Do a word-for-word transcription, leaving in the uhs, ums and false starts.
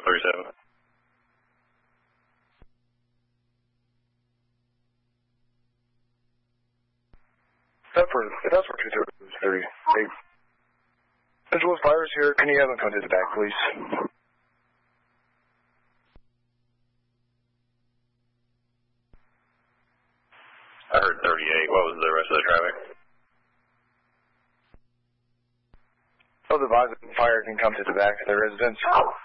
thirty-seven. That's for, that's for two thirty-eight. Angelo's Fires here. Can you have them come to the back, please? I heard thirty-eight. What was the rest of the traffic? Oh, the advise that fire can come to the back of the residence.